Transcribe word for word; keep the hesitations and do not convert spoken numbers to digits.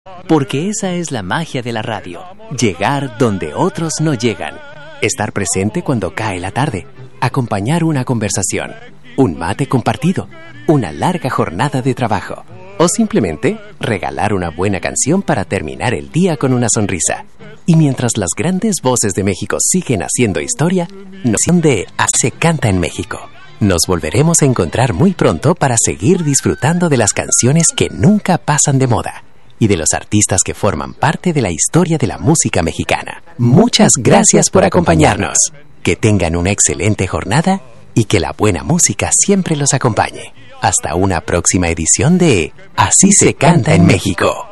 Porque esa es la magia de la radio. Llegar donde otros no llegan. Estar presente cuando cae la tarde. Acompañar una conversación. Un mate compartido. Una larga jornada de trabajo. O simplemente regalar una buena canción para terminar el día con una sonrisa. Y mientras las grandes voces de México siguen haciendo historia, noción de Se Canta en México. Nos volveremos a encontrar muy pronto para seguir disfrutando de las canciones que nunca pasan de moda y de los artistas que forman parte de la historia de la música mexicana. Muchas gracias por acompañarnos. Que tengan una excelente jornada y que la buena música siempre los acompañe. Hasta una próxima edición de Así se canta en México.